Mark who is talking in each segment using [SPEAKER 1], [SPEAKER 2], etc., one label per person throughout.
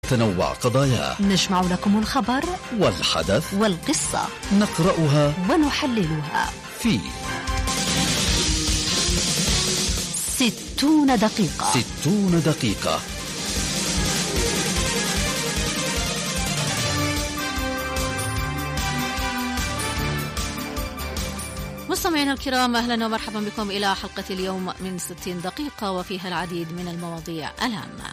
[SPEAKER 1] تتنوع قضاياه.
[SPEAKER 2] نجمع لكم الخبر
[SPEAKER 1] والحدث
[SPEAKER 2] والقصة،
[SPEAKER 1] نقرأها
[SPEAKER 2] ونحللها
[SPEAKER 1] في
[SPEAKER 2] 60 دقيقة.
[SPEAKER 1] 60 دقيقة.
[SPEAKER 3] مستمعينا الكرام، أهلا ومرحبا بكم إلى حلقة اليوم من 60 دقيقة، وفيها العديد من المواضيع الهامة.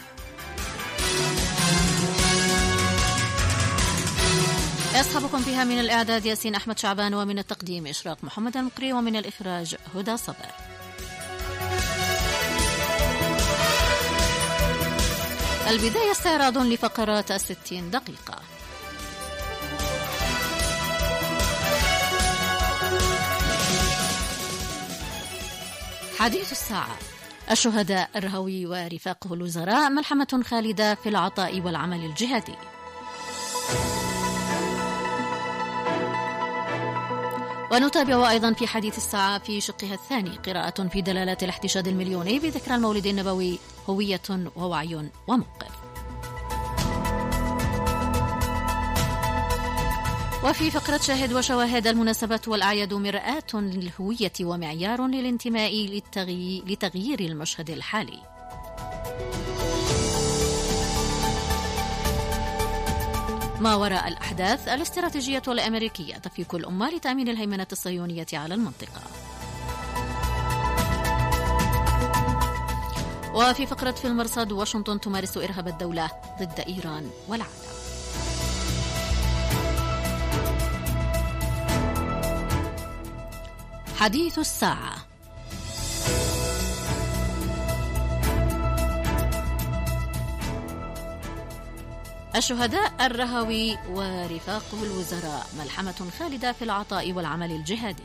[SPEAKER 3] يصحبكم فيها من الإعداد ياسين أحمد شعبان، ومن التقديم إشراق محمد المقري، ومن الإخراج هدى صبر. البداية استعراض لفقرات 60 دقيقة. حديث الساعة: الشهداء الرهوي ورفاقه الوزراء، ملحمة خالدة في العطاء والعمل الجهادي. ونتابع أيضا في حديث الساعة في شقها الثاني قراءة في دلالات الاحتشاد المليوني بذكرى المولد النبوي، هوية ووعي وموقف. وفي فقرة شاهد وشواهد: المناسبات والأعياد مرآة للهوية ومعيار للانتماء لتغيير المشهد الحالي. ما وراء الأحداث: الاستراتيجية الأمريكية تفكيك الأمة لتأمين الهيمنة الصهيونية على المنطقة. وفي فقرة في المرصد: واشنطن تمارس إرهاب الدولة ضد إيران والعالم. حديث الساعة: الشهداء الرهوي ورفاقه الوزراء، ملحمة خالدة في العطاء والعمل الجهادي.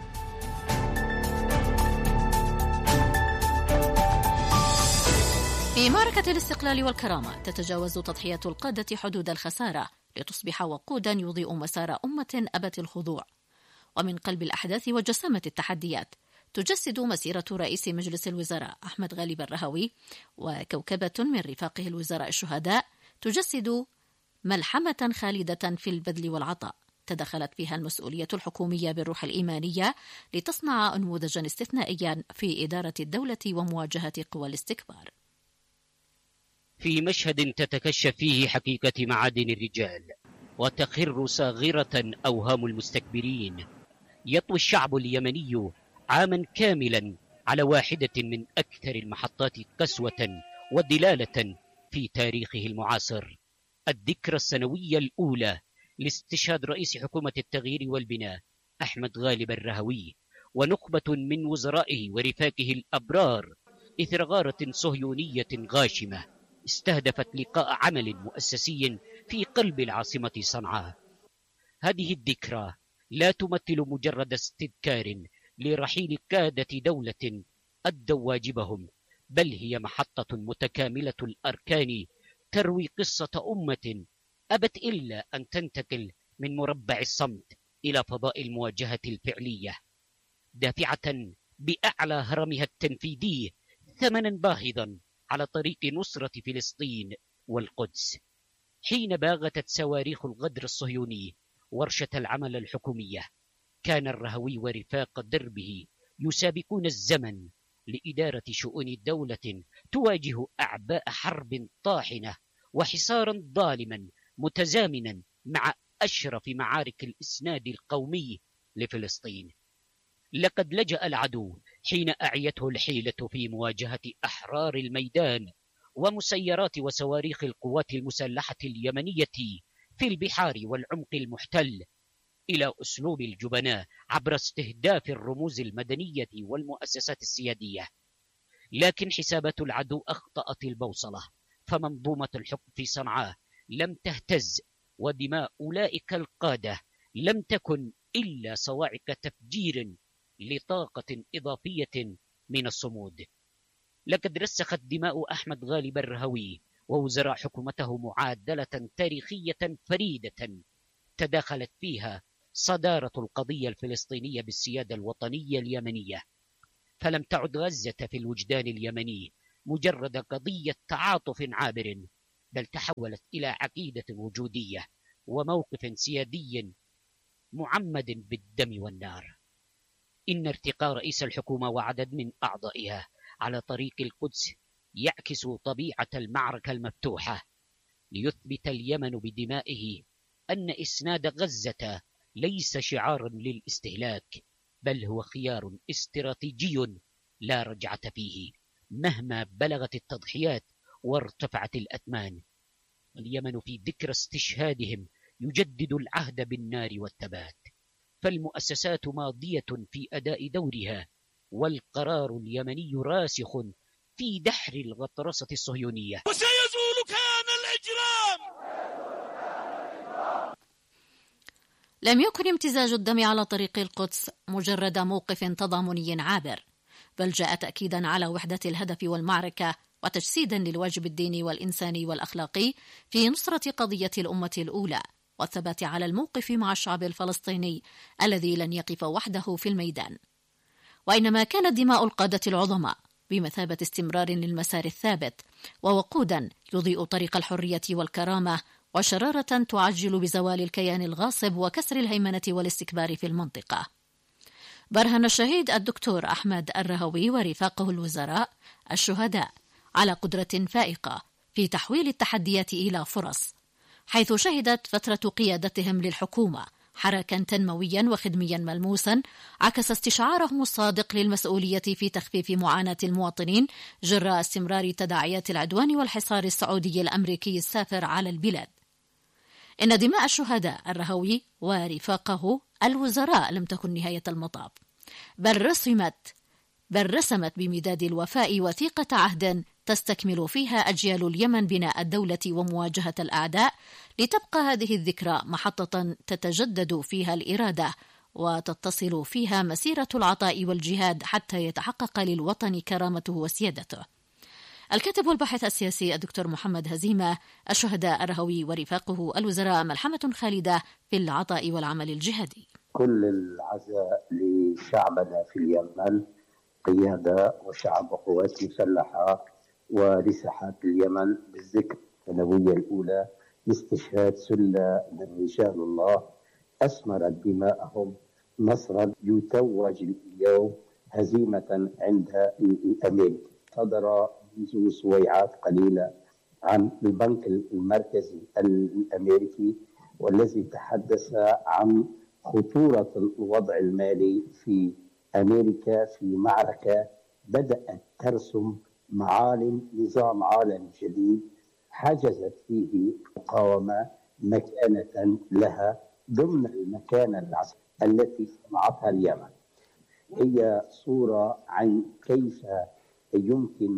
[SPEAKER 3] في معركة الاستقلال والكرامة تتجاوز تضحيات القادة حدود الخسارة لتصبح وقودا يضيء مسار أمة أبت الخضوع. ومن قلب الأحداث وجسامة التحديات تجسد مسيرة رئيس مجلس الوزراء أحمد غالب الرهوي وكوكبة من رفاقه الوزراء الشهداء تجسد ملحمة خالدة في البذل والعطاء، تدخلت فيها المسؤولية الحكومية بالروح الإيمانية لتصنع نموذجا استثنائيا في إدارة الدولة ومواجهة قوى الاستكبار.
[SPEAKER 4] في مشهد تتكشف فيه حقيقة معادن الرجال وتخر صاغرة أوهام المستكبرين، يطوي الشعب اليمني عاما كاملا على واحدة من أكثر المحطات قسوة ودلالة في تاريخه المعاصر، الذكرى السنوية الأولى لاستشهاد رئيس حكومة التغيير والبناء أحمد غالب الرهوي ونخبة من وزرائه ورفاقه الأبرار إثر غارة صهيونية غاشمة استهدفت لقاء عمل مؤسسي في قلب العاصمة صنعاء. هذه الذكرى لا تمثل مجرد استذكار لرحيل قادة دولة أدوا واجبهم، بل هي محطة متكاملة الأركان تروي قصة أمة أبت إلا أن تنتقل من مربع الصمت إلى فضاء المواجهة الفعلية، دافعة بأعلى هرمها التنفيذي ثمنا باهظا على طريق نصرة فلسطين والقدس. حين باغتت صواريخ الغدر الصهيوني ورشة العمل الحكومية، كان الرهوي ورفاق دربه يسابقون الزمن لإدارة شؤون دولة تواجه أعباء حرب طاحنة وحصارا ظالما متزامنا مع أشرف معارك الإسناد القومي لفلسطين. لقد لجأ العدو حين أعيته الحيلة في مواجهة أحرار الميدان ومسيرات وصواريخ القوات المسلحة اليمنية في البحار والعمق المحتل إلى أسلوب الجبناء عبر استهداف الرموز المدنية والمؤسسات السيادية. لكن حسابات العدو أخطأت البوصلة، فمنظومة الحكم في صنعاء لم تهتز، ودماء أولئك القادة لم تكن إلا صواعق تفجير لطاقة إضافية من الصمود. لقد رسخت دماء أحمد غالب الرهوي ووزراء حكومته معادلة تاريخية فريدة تداخلت فيها صدارة القضية الفلسطينية بالسيادة الوطنية اليمنية، فلم تعد غزة في الوجدان اليمني مجرد قضية تعاطف عابر، بل تحولت إلى عقيدة وجودية وموقف سيادي معمد بالدم والنار. إن ارتقاء رئيس الحكومة وعدد من أعضائها على طريق القدس يعكس طبيعة المعركة المفتوحة، ليثبت اليمن بدمائه أن إسناد غزة ليس شعارا للاستهلاك، بل هو خيار استراتيجي لا رجعة فيه مهما بلغت التضحيات وارتفعت الأثمان. اليمن في ذكرى استشهادهم يجدد العهد بالنار والثبات، فالمؤسسات ماضية في أداء دورها، والقرار اليمني راسخ في دحر الغطرسة الصهيونية.
[SPEAKER 5] وسيزول كان الإجرام.
[SPEAKER 3] لم يكن امتزاج الدم على طريق القدس مجرد موقف تضامني عابر، بل جاء تأكيدا على وحدة الهدف والمعركة، وتجسيدا للواجب الديني والإنساني والأخلاقي في نصرة قضية الأمة الأولى، والثبات على الموقف مع الشعب الفلسطيني الذي لن يقف وحده في الميدان. وإنما كانت دماء القادة العظماء بمثابة استمرار للمسار الثابت، ووقودا يضيء طريق الحرية والكرامة، وشرارة تعجل بزوال الكيان الغاصب وكسر الهيمنة والاستكبار في المنطقة. برهن الشهيد الدكتور أحمد الرهوي ورفاقه الوزراء الشهداء على قدرة فائقة في تحويل التحديات إلى فرص، حيث شهدت فترة قيادتهم للحكومة حراكا تنمويا وخدميا ملموسا عكس استشعارهم الصادق للمسؤولية في تخفيف معاناة المواطنين جراء استمرار تداعيات العدوان والحصار السعودي الأمريكي السافر على البلاد. إن دماء الشهداء الرهوي ورفاقه الوزراء لم تكن نهاية المطاف، بل رسمت بمداد الوفاء وثيقة عهد تستكمل فيها أجيال اليمن بناء الدولة ومواجهة الأعداء، لتبقى هذه الذكرى محطة تتجدد فيها الإرادة وتتصل فيها مسيرة العطاء والجهاد حتى يتحقق للوطن كرامته وسيادته. الكاتب والباحث السياسي الدكتور محمد هزيمة: الشهداء الرهوي ورفاقه الوزراء ملحمة خالدة في العطاء والعمل الجهادي.
[SPEAKER 6] كل العزاء لشعبنا في اليمن، قيادة وشعب وقوات مسلحة ولساحات اليمن، بالذكر السنوية الأولى لاستشهاد سلة من رجال الله أسمرت دماءهم نصرا يتوج اليوم هزيمة عند الأمريكي. صدر منذ سويعات قليلة عن البنك المركزي الأمريكي، والذي تحدث عن خطورة الوضع المالي في أمريكا في معركة بدأت ترسم معالم نظام عالمي جديد حجزت فيه المقاومة مكانة لها ضمن المكانة العسكرية التي صنعتها اليمن. هي صورة عن كيف يمكن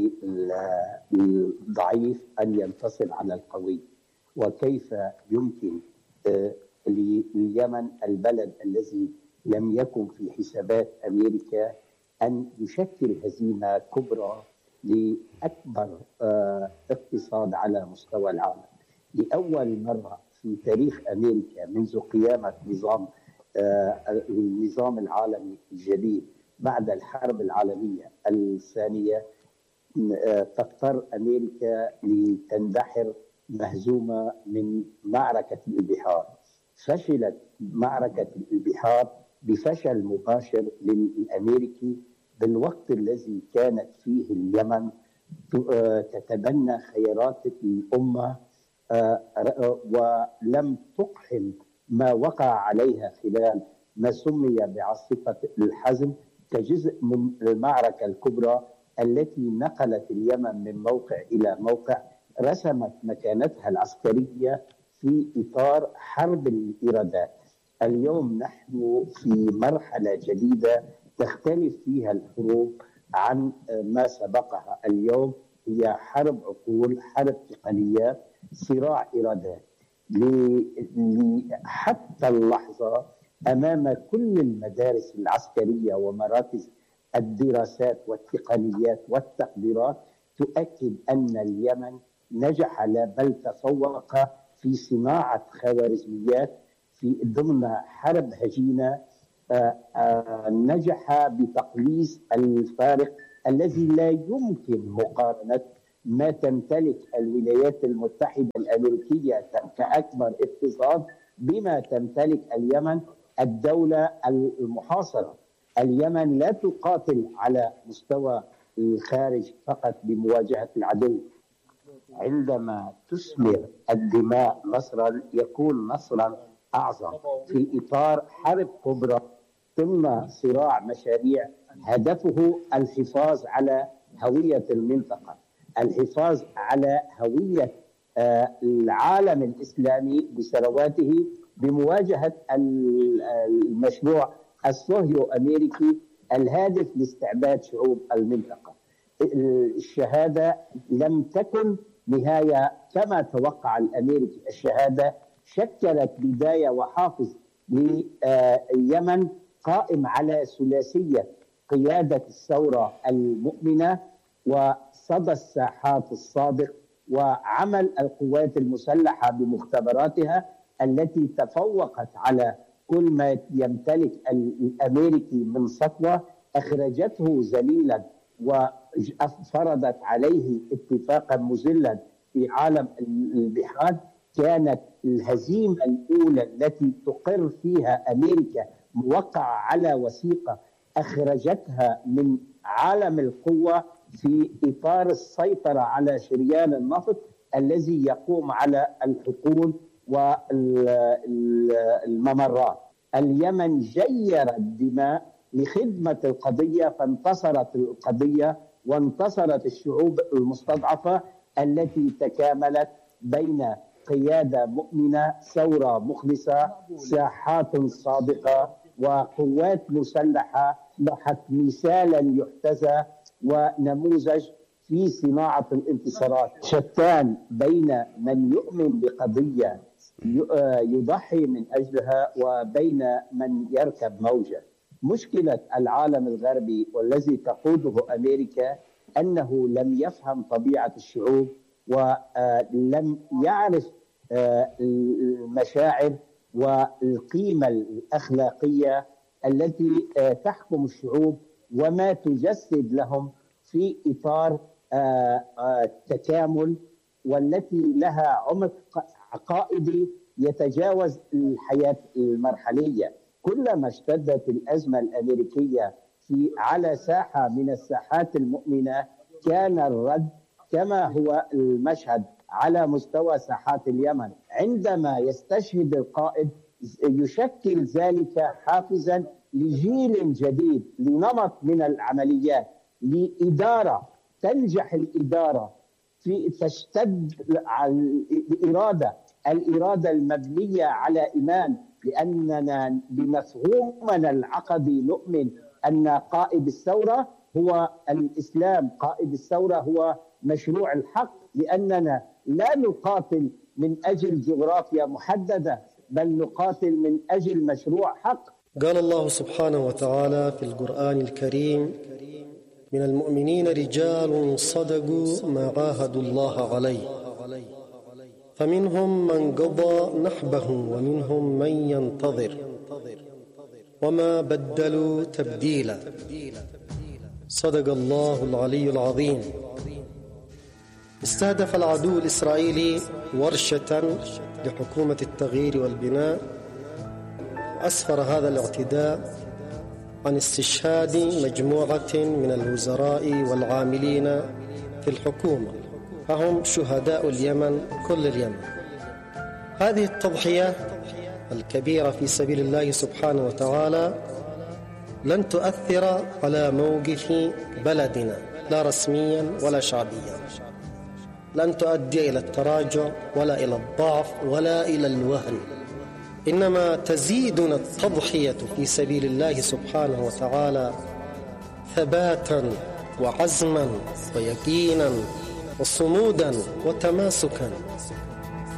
[SPEAKER 6] للضعيف أن ينتصر على القوي، وكيف يمكن لليمن البلد الذي لم يكن في حسابات أمريكا أن يشكل هزيمة كبرى لأكبر اقتصاد على مستوى العالم. لأول مرة في تاريخ أمريكا منذ قيامة النظام العالمي الجديد بعد الحرب العالمية الثانية، تضطر أمريكا لتندحر مهزومة من معركة البحار. فشلت معركة البحار بفشل مباشر للأمريكي بالوقت الذي كانت فيه اليمن تتبنى خيارات الأمة، ولم تقحم ما وقع عليها خلال ما سمي بعاصفة الحزم كجزء من المعركة الكبرى التي نقلت اليمن من موقع إلى موقع، رسمت مكانتها العسكرية في إطار حرب الإيرادات. اليوم نحن في مرحلة جديدة تختلف فيها الحروب عن ما سبقها. اليوم هي حرب عقول، حرب تقنيات، صراع إيرادات. حتى اللحظة أمام كل المدارس العسكرية ومراكز الدراسات والتقنيات والتقديرات تؤكد أن اليمن نجح بل تفوق في صناعة خوارزميات في ضمن حرب هجينة. نجح بتقليص الفارق الذي لا يمكن مقارنة ما تمتلك الولايات المتحدة الأمريكية كأكبر اقتصاد بما تمتلك اليمن الدولة المحاصرة. اليمن لا تقاتل على مستوى الخارج فقط بمواجهة العدو. عندما تثمر الدماء نصرا يكون نصرا أعظم في إطار حرب كبرى ثم صراع مشاريع هدفه الحفاظ على هوية المنطقة، الحفاظ على هوية العالم الإسلامي بثرواته بمواجهة المشروع الصهيو أمريكي الهادف لاستعباد شعوب المنطقة. الشهادة لم تكن نهاية كما توقع الأمريكي، الشهادة شكلت بداية وحافز لليمن قائم على ثلاثية قيادة الثورة المؤمنة وصدى الساحات الصادق وعمل القوات المسلحة بمختبراتها التي تفوقت على كل ما يمتلك الأمريكي من سطوة، أخرجته ذليلا وفرضت عليه اتفاقا مذلا في عالم البحار. كانت الهزيمة الأولى التي تقر فيها أمريكا موقعة على وثيقة أخرجتها من عالم القوة في إطار السيطرة على شريان النفط الذي يقوم على الحقول والممرات. اليمن جير الدماء لخدمة القضية، فانتصرت القضية وانتصرت الشعوب المستضعفة التي تكاملت بين قيادة مؤمنة، ثورة مخلصة، ساحات صادقة وقوات مسلحة ضحت مثالا يحتذى ونموذج في صناعة الانتصارات. شتان بين من يؤمن بقضية يضحي من أجلها وبين من يركب موجة. مشكلة العالم الغربي والذي تقوده أمريكا أنه لم يفهم طبيعة الشعوب ولم يعرف المشاعر والقيمة الأخلاقية التي تحكم الشعوب وما تجسد لهم في إطار التكامل، والتي لها عمق عقائدي يتجاوز الحياة المرحلية. كلما اشتدت الأزمة الأمريكية على ساحة من الساحات المؤمنة كان الرد كما هو المشهد على مستوى ساحات اليمن. عندما يستشهد القائد يشكل ذلك حافزا لجيل جديد، لنمط من العمليات، لإدارة تنجح الإدارة في تشتد الإرادة المبنية على إيمان، لأننا بمفهومنا العقدي نؤمن أن قائد الثورة هو الإسلام، قائد الثورة هو مشروع الحق، لأننا لا نقاتل من أجل جغرافيا محددة بل نقاتل من أجل مشروع حق.
[SPEAKER 7] قال الله سبحانه وتعالى في القرآن الكريم: من المؤمنين رجال صدقوا ما عاهدوا الله عليه فمنهم من قضى نحبه ومنهم من ينتظر وما بدلوا تبديلا. صدق الله العلي العظيم. استهدف العدو الإسرائيلي ورشة لحكومة التغيير والبناء. أسفر هذا الاعتداء عن استشهاد مجموعة من الوزراء والعاملين في الحكومة، فهم شهداء اليمن، كل اليمن. هذه التضحية الكبيرة في سبيل الله سبحانه وتعالى لن تؤثر على موقف بلدنا لا رسميا ولا شعبيا، لن تؤدي إلى التراجع ولا إلى الضعف ولا إلى الوهن، إنما تزيدنا التضحية في سبيل الله سبحانه وتعالى ثباتا وعزما ويقينا وصمودا وتماسكا